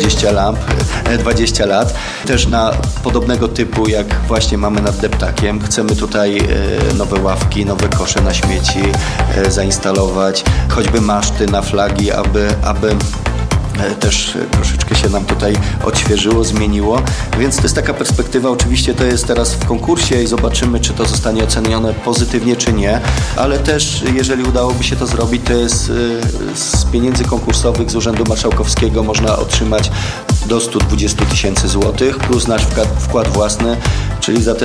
20 lat. Też na podobnego typu, jak właśnie mamy nad deptakiem. Chcemy tutaj nowe ławki, nowe kosze na śmieci zainstalować, choćby maszty na flagi, aby też troszeczkę się nam tutaj odświeżyło, zmieniło, więc to jest taka perspektywa. Oczywiście to jest teraz w konkursie i zobaczymy, czy to zostanie ocenione pozytywnie, czy nie, ale też jeżeli udałoby się to zrobić, to jest z pieniędzy konkursowych z Urzędu Marszałkowskiego można otrzymać do 120 000 złotych plus nasz wkład własny, czyli za te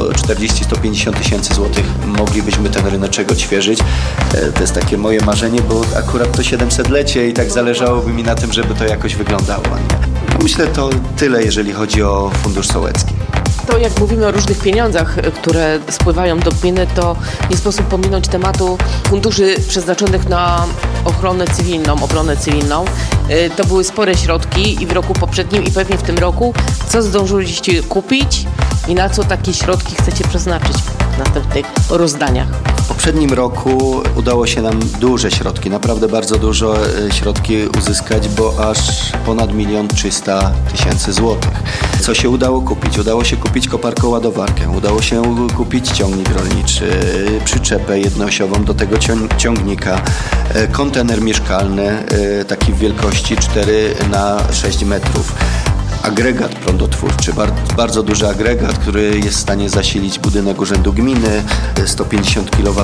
140-150 000 złotych moglibyśmy ten ryneczek odświeżyć. To jest takie moje marzenie, bo akurat to 700-lecie i tak zależałoby mi na tym, żeby to jakoś wyglądało. Myślę, to tyle, jeżeli chodzi o Fundusz Sołecki. To jak mówimy o różnych pieniądzach, które spływają do gminy, to nie sposób pominąć tematu funduszy przeznaczonych na obronę cywilną. To były spore środki i w roku poprzednim i pewnie w tym roku. Co zdążyliście kupić i na co takie środki chcecie przeznaczyć w następnych rozdaniach? W poprzednim roku udało się nam duże środki, naprawdę bardzo dużo środki uzyskać, bo aż ponad 1 300 000 złotych. Co się udało kupić? Udało się kupić koparko-ładowarkę, udało się kupić ciągnik rolniczy, przyczepę jednoosiową do tego ciągnika, kontener mieszkalny, taki w wielkości 4x6 metrów. Agregat prądotwórczy, bardzo duży agregat, który jest w stanie zasilić budynek Urzędu Gminy, 150 kW.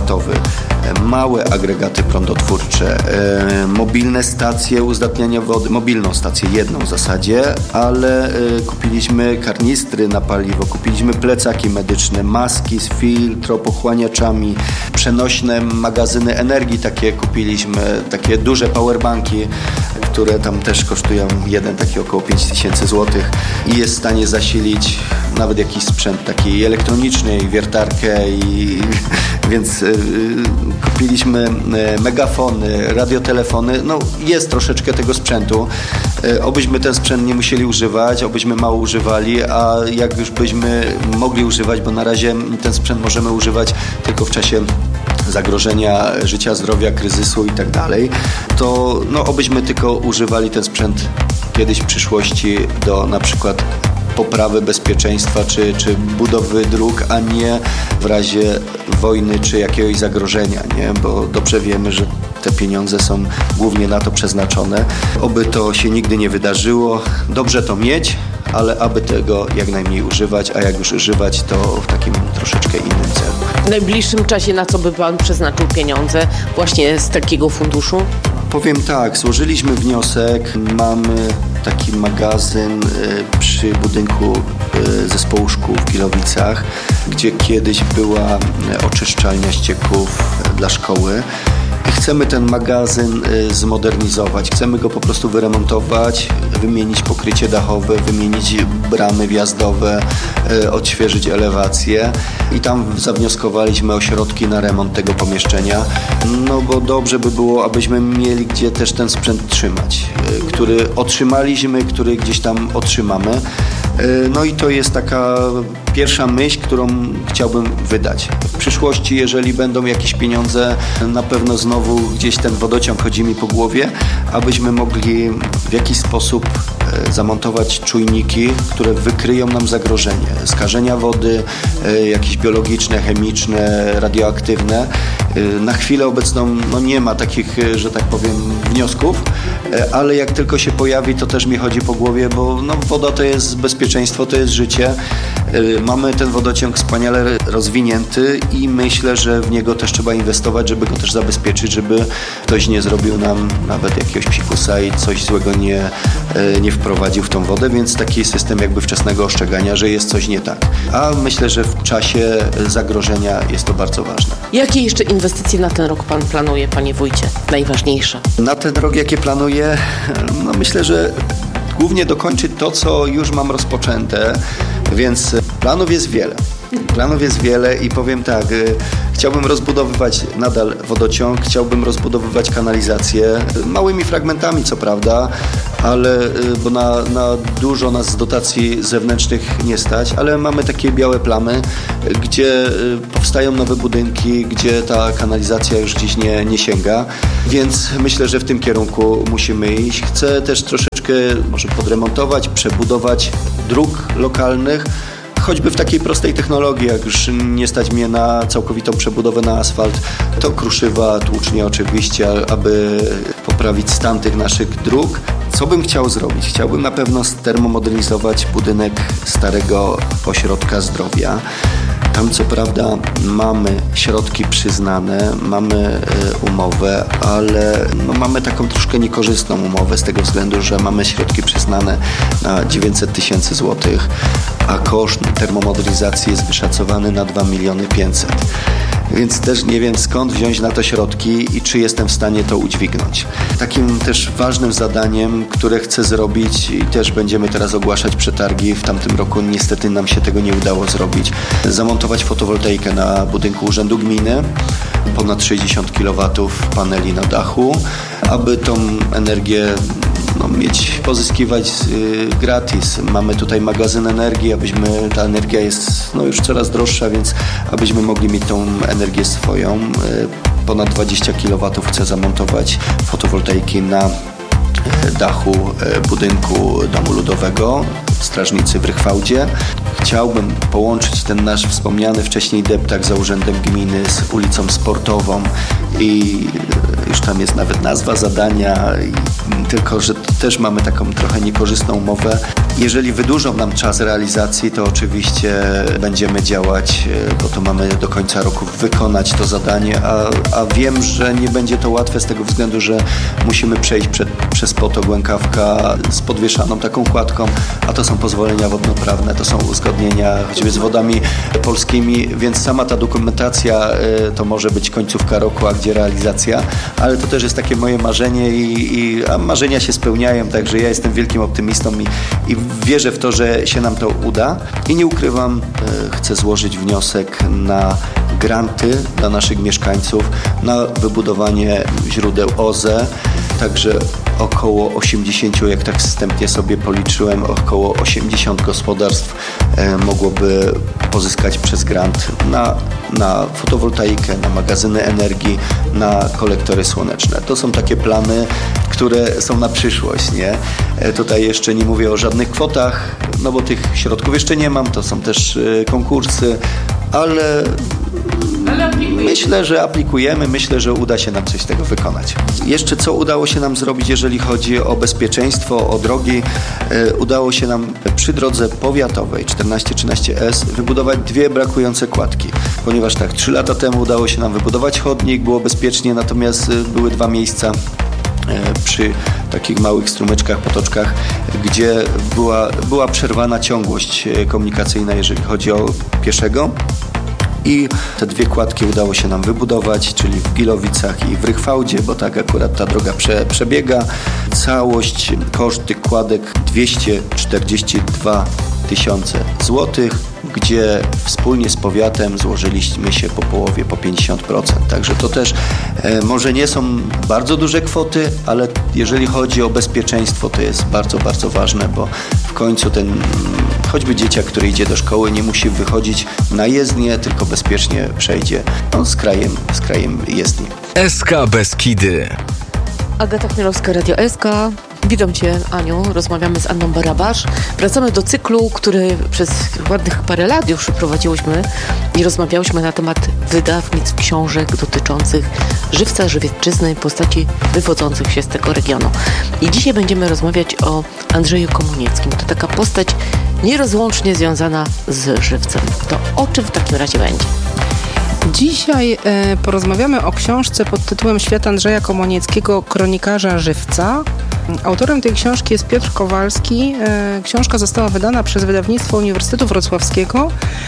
Małe agregaty prądotwórcze, mobilne stacje uzdatniania wody, mobilną stację, jedną w zasadzie, ale kupiliśmy karnistry na paliwo, kupiliśmy plecaki medyczne, maski z filtropochłaniaczami, przenośne magazyny energii takie kupiliśmy, takie duże powerbanki, które tam też kosztują jeden taki około 5000 zł i jest w stanie zasilić nawet jakiś sprzęt taki elektroniczny i wiertarkę, więc kupiliśmy megafony, radiotelefony, jest troszeczkę tego sprzętu. Obyśmy ten sprzęt nie musieli używać, obyśmy mało używali, a jak już byśmy mogli używać, bo na razie ten sprzęt możemy używać tylko w czasie zagrożenia życia, zdrowia, kryzysu i tak dalej, to obyśmy tylko używali ten sprzęt kiedyś w przyszłości do na przykład poprawy bezpieczeństwa czy budowy dróg, a nie w razie wojny czy jakiegoś zagrożenia, nie? Bo dobrze wiemy, że te pieniądze są głównie na to przeznaczone. Oby to się nigdy nie wydarzyło. Dobrze to mieć, ale aby tego jak najmniej używać, a jak już używać, to w takim troszeczkę innym celu. W najbliższym czasie na co by Pan przeznaczył pieniądze właśnie z takiego funduszu? Powiem tak, złożyliśmy wniosek, mamy taki magazyn przy budynku zespołu szkół w Pilowicach, gdzie kiedyś była oczyszczalnia ścieków dla szkoły. Chcemy ten magazyn zmodernizować, chcemy go po prostu wyremontować, wymienić pokrycie dachowe, wymienić bramy wjazdowe, odświeżyć elewację i tam zawnioskowaliśmy o środki na remont tego pomieszczenia, no bo dobrze by było, abyśmy mieli gdzie też ten sprzęt trzymać, który otrzymaliśmy, który gdzieś tam otrzymamy. No i to jest taka pierwsza myśl, którą chciałbym wydać. W przyszłości, jeżeli będą jakieś pieniądze, na pewno znowu gdzieś ten wodociąg chodzi mi po głowie, abyśmy mogli w jakiś sposób zamontować czujniki, które wykryją nam zagrożenie. Skażenia wody, jakieś biologiczne, chemiczne, radioaktywne. Na chwilę obecną nie ma takich, że tak powiem, wniosków, ale jak tylko się pojawi, to też mi chodzi po głowie, bo woda to jest bezpieczeństwo, to jest życie. Mamy ten wodociąg wspaniale rozwinięty i myślę, że w niego też trzeba inwestować, żeby go też zabezpieczyć, żeby ktoś nie zrobił nam nawet jakiegoś psikusa i coś złego nie wprowadził w tą wodę, więc taki system jakby wczesnego ostrzegania, że jest coś nie tak. A myślę, że w czasie zagrożenia jest to bardzo ważne. Jakie jeszcze inwestycje na ten rok pan planuje, panie wójcie? Najważniejsze. Na ten rok jakie planuję? Myślę, że głównie dokończyć to, co już mam rozpoczęte, więc planów jest wiele i powiem tak, chciałbym rozbudowywać nadal wodociąg, chciałbym rozbudowywać kanalizację, małymi fragmentami co prawda, ale bo na dużo nas z dotacji zewnętrznych nie stać, ale mamy takie białe plamy, gdzie powstają nowe budynki, gdzie ta kanalizacja już gdzieś nie sięga, więc myślę, że w tym kierunku musimy iść. Chcę też troszeczkę może podremontować, przebudować dróg lokalnych, choćby w takiej prostej technologii, jak już nie stać mnie na całkowitą przebudowę na asfalt, to kruszywa, tłucznie oczywiście, aby poprawić stan tych naszych dróg. Co bym chciał zrobić? Chciałbym na pewno termomodernizować budynek starego ośrodka zdrowia. Tam co prawda mamy środki przyznane, mamy umowę, ale mamy taką troszkę niekorzystną umowę z tego względu, że mamy środki przyznane na 900 000 złotych, a koszt termomodernizacji jest wyszacowany na 2 500 000. Więc też nie wiem skąd wziąć na to środki i czy jestem w stanie to udźwignąć. Takim też ważnym zadaniem, które chcę zrobić i też będziemy teraz ogłaszać przetargi, w tamtym roku niestety nam się tego nie udało zrobić, zamontować fotowoltaikę na budynku Urzędu Gminy, ponad 60 kW paneli na dachu, aby tą energię pozyskiwać gratis. Mamy tutaj magazyn energii, ta energia jest już coraz droższa, więc abyśmy mogli mieć tą energię swoją. Ponad 20 kW chcę zamontować fotowoltaiki na dachu budynku Domu Ludowego Strażnicy w Rychwałdzie. Chciałbym połączyć ten nasz wspomniany wcześniej deptak za Urzędem Gminy z ulicą Sportową i już tam jest nawet nazwa zadania, tylko że też mamy taką trochę niekorzystną umowę. Jeżeli wydłużą nam czas realizacji, to oczywiście będziemy działać, bo to mamy do końca roku wykonać to zadanie, a wiem, że nie będzie to łatwe z tego względu, że musimy przejść przez potok Łękawka z podwieszaną taką kładką, a to są pozwolenia wodnoprawne, to są uzgodnienia choćby z Wodami Polskimi, więc sama ta dokumentacja to może być końcówka roku, a gdzie realizacja, ale to też jest takie moje marzenie a marzenia się spełniają, także ja jestem wielkim optymistą i wierzę w to, że się nam to uda i nie ukrywam, chcę złożyć wniosek na granty dla naszych mieszkańców, na wybudowanie źródeł OZE, także około 80, jak tak wstępnie sobie policzyłem, około 80 gospodarstw mogłoby pozyskać przez grant na fotowoltaikę, na magazyny energii, na kolektory słoneczne. To są takie plany, które są na przyszłość, nie? Tutaj jeszcze nie mówię o żadnych kwotach, bo tych środków jeszcze nie mam, to są też konkursy, ale myślę, że aplikujemy, myślę, że uda się nam coś z tego wykonać. Jeszcze co udało się nam zrobić, jeżeli chodzi o bezpieczeństwo, o drogi, udało się nam przy drodze powiatowej 1413S wybudować 2 brakujące kładki, ponieważ 3 lata temu udało się nam wybudować chodnik, było bezpiecznie, natomiast były 2 miejsca przy takich małych strumyczkach, potoczkach, gdzie była przerwana ciągłość komunikacyjna, jeżeli chodzi o pieszego. I te 2 kładki udało się nam wybudować, czyli w Gilowicach i w Rychwałdzie, bo tak akurat ta droga przebiega. Całość, koszt tych kładek 242 tysiące złotych, gdzie wspólnie z powiatem złożyliśmy się po połowie, po 50%. Także to też może nie są bardzo duże kwoty, ale jeżeli chodzi o bezpieczeństwo, to jest bardzo, bardzo ważne, bo w końcu ten choćby dzieciak, który idzie do szkoły, nie musi wychodzić na jezdnię, tylko bezpiecznie przejdzie z krajem jezdni. SK Beskidy. Agata Chmielowska, Radio SK. Witam Cię, Aniu. Rozmawiamy z Anną Barabasz. Wracamy do cyklu, który przez ładnych parę lat już prowadziłyśmy i rozmawiałyśmy na temat wydawnictw książek dotyczących żywca, żywiecczyzny, postaci wywodzących się z tego regionu. I dzisiaj będziemy rozmawiać o Andrzeju Komunieckim. To taka postać nierozłącznie związana z żywcem. To o czym w takim razie będzie? Dzisiaj porozmawiamy o książce pod tytułem Świat Andrzeja Komunieckiego, kronikarza żywca. Autorem tej książki jest Piotr Kowalski. Książka została wydana przez wydawnictwo Uniwersytetu Wrocławskiego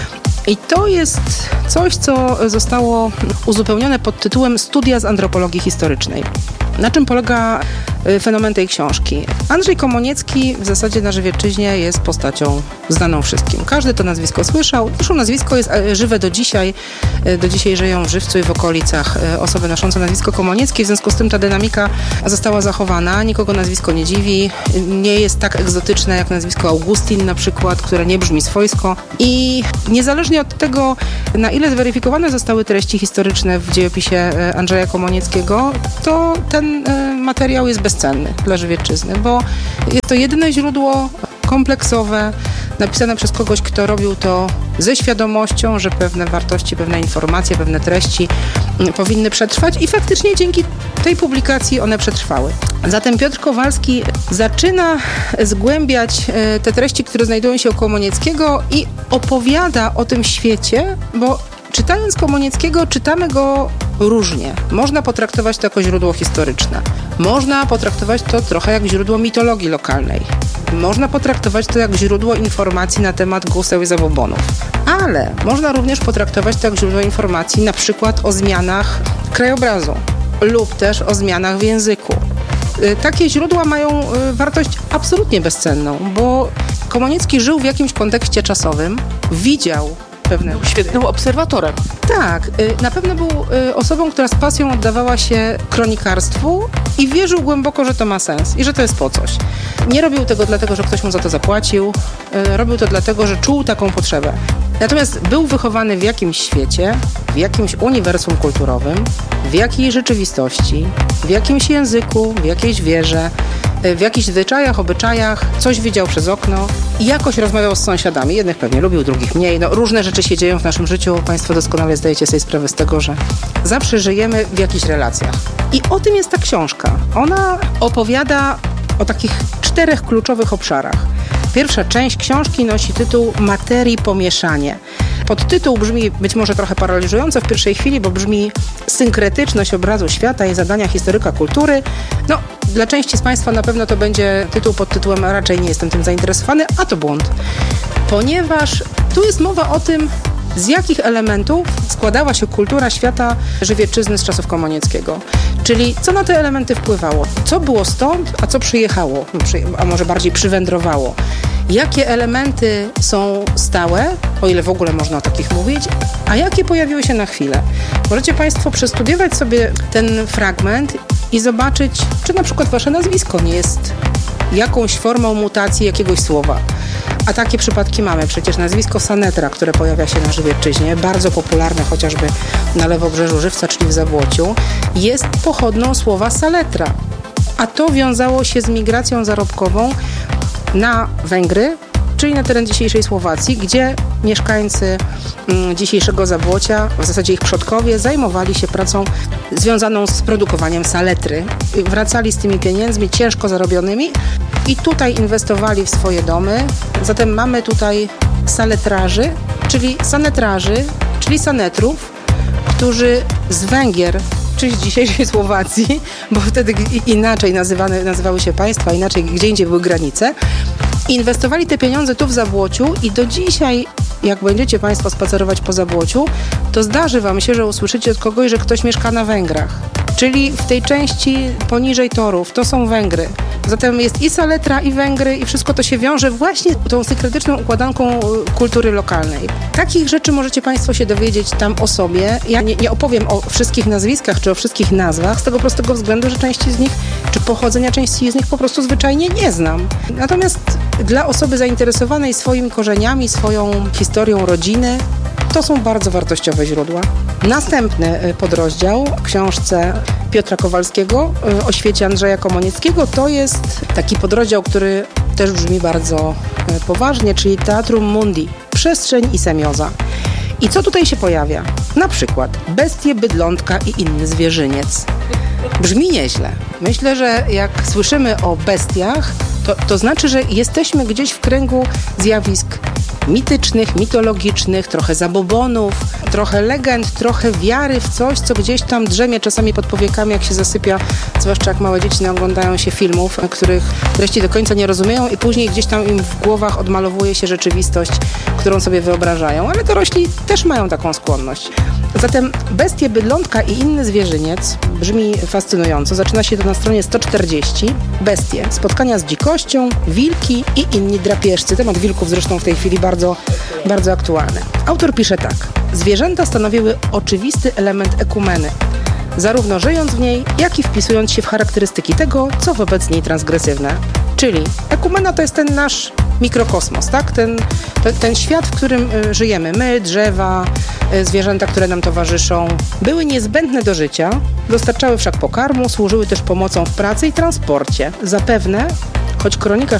i to jest coś, co zostało uzupełnione pod tytułem Studia z antropologii historycznej. Na czym polega fenomen tej książki? Andrzej Komuniecki w zasadzie na Żywiecczyźnie jest postacią znaną wszystkim. Każdy to nazwisko słyszał. Zresztą nazwisko jest żywe do dzisiaj. Do dzisiaj żyją w Żywcu i w okolicach osoby noszące nazwisko Komuniecki. W związku z tym ta dynamika została zachowana. Nikogo nazwisko nie dziwi. Nie jest tak egzotyczne jak nazwisko Augustin na przykład, które nie brzmi swojsko. I niezależnie od tego, na ile zweryfikowane zostały treści historyczne w dziejopisie Andrzeja Komunieckiego, to ten materiał jest bezcenny dla Żywiecczyzny, bo jest to jedyne źródło kompleksowe, napisane przez kogoś, kto robił to ze świadomością, że pewne wartości, pewne informacje, pewne treści powinny przetrwać i faktycznie dzięki tej publikacji one przetrwały. Zatem Piotr Kowalski zaczyna zgłębiać te treści, które znajdują się u Komunieckiego i opowiada o tym świecie, bo czytając Komunieckiego, czytamy go różnie. Można potraktować to jako źródło historyczne. Można potraktować to trochę jak źródło mitologii lokalnej. Można potraktować to jak źródło informacji na temat guseł i zabobonów. Ale można również potraktować to jak źródło informacji na przykład o zmianach krajobrazu lub też o zmianach w języku. Takie źródła mają wartość absolutnie bezcenną, bo Komuniecki żył w jakimś kontekście czasowym, widział pewne... Świetnym obserwatorem. Tak, na pewno był osobą, która z pasją oddawała się kronikarstwu i wierzył głęboko, że to ma sens i że to jest po coś. Nie robił tego dlatego, że ktoś mu za to zapłacił, robił to dlatego, że czuł taką potrzebę. Natomiast był wychowany w jakimś świecie, w jakimś uniwersum kulturowym, w jakiejś rzeczywistości, w jakimś języku, w jakiejś wierze, w jakichś zwyczajach, obyczajach, coś widział przez okno i jakoś rozmawiał z sąsiadami. Jednych pewnie lubił, drugich mniej. Różne rzeczy się dzieją w naszym życiu. Państwo doskonale zdajecie sobie sprawę z tego, że zawsze żyjemy w jakichś relacjach. I o tym jest ta książka. Ona opowiada o takich 4 kluczowych obszarach. Pierwsza część książki nosi tytuł Materii pomieszanie. Podtytuł brzmi być może trochę paraliżująco w pierwszej chwili, bo brzmi synkretyczność obrazu świata i zadania historyka kultury. Dla części z Państwa na pewno to będzie tytuł pod tytułem raczej nie jestem tym zainteresowany, a to błąd. Ponieważ tu jest mowa o tym, z jakich elementów składała się kultura świata Żywiecczyzny z czasów Komunieckiego. Czyli co na te elementy wpływało? Co było stąd, a co przyjechało? A może bardziej przywędrowało? Jakie elementy są stałe, o ile w ogóle można o takich mówić, a jakie pojawiły się na chwilę? Możecie Państwo przestudiować sobie ten fragment i zobaczyć, czy na przykład Wasze nazwisko nie jest jakąś formą mutacji jakiegoś słowa. A takie przypadki mamy. Przecież nazwisko Sanetra, które pojawia się na Żywiecczyźnie, bardzo popularne chociażby na lewobrzeżu Żywca, czyli w Zabłociu, jest pochodną słowa saletra. A to wiązało się z migracją zarobkową na Węgry, czyli na teren dzisiejszej Słowacji, gdzie mieszkańcy dzisiejszego Zabłocia, w zasadzie ich przodkowie, zajmowali się pracą związaną z produkowaniem saletry. Wracali z tymi pieniędzmi ciężko zarobionymi i tutaj inwestowali w swoje domy. Zatem mamy tutaj saletrarzy, czyli sanetrarzy, czyli sanetrów, którzy z Węgier doświadczyć dzisiejszej Słowacji, bo wtedy inaczej nazywały się państwa, inaczej gdzie indziej były granice. Inwestowali te pieniądze tu w Zabłociu i do dzisiaj, jak będziecie Państwo spacerować po Zabłociu, to zdarzy Wam się, że usłyszycie od kogoś, że ktoś mieszka na Węgrach. Czyli w tej części poniżej torów, to są Węgry. Zatem jest i Saletra, i Węgry, i wszystko to się wiąże właśnie tą synkretyczną układanką kultury lokalnej. Takich rzeczy możecie Państwo się dowiedzieć tam o sobie. Ja nie opowiem o wszystkich nazwiskach, czy o wszystkich nazwach, z tego prostego względu, że części z nich, czy pochodzenia części z nich po prostu zwyczajnie nie znam. Natomiast dla osoby zainteresowanej swoimi korzeniami, swoją historią rodziny, to są bardzo wartościowe źródła. Następny podrozdział w książce Piotra Kowalskiego o świecie Andrzeja Komonieckiego to jest taki podrozdział, który też brzmi bardzo poważnie, czyli Teatrum Mundi, przestrzeń i semioza. I co tutaj się pojawia? Na przykład bestie, bydlątka i inny zwierzyniec. Brzmi nieźle. Myślę, że jak słyszymy o bestiach, to znaczy, że jesteśmy gdzieś w kręgu zjawisk mitycznych, mitologicznych, trochę zabobonów, trochę legend, trochę wiary w coś, co gdzieś tam drzemie czasami pod powiekami, jak się zasypia, zwłaszcza jak małe dzieci oglądają się filmów, których treści do końca nie rozumieją i później gdzieś tam im w głowach odmalowuje się rzeczywistość, którą sobie wyobrażają, ale dorośli też mają taką skłonność. Zatem bestie, bydlątka i inny zwierzyniec brzmi fascynująco. Zaczyna się to na stronie 140. Bestie, spotkania z dzikością, wilki i inni drapieżcy. Temat wilków zresztą w tej chwili bardzo, bardzo aktualny. Autor pisze tak. Zwierzęta stanowiły oczywisty element ekumeny, zarówno żyjąc w niej, jak i wpisując się w charakterystyki tego, co wobec niej transgresywne. Czyli ekumena to jest ten nasz mikrokosmos, tak? Ten świat, w którym żyjemy. My, drzewa, zwierzęta, które nam towarzyszą, były niezbędne do życia, dostarczały wszak pokarmu, służyły też pomocą w pracy i transporcie. Zapewne, choć kronikarz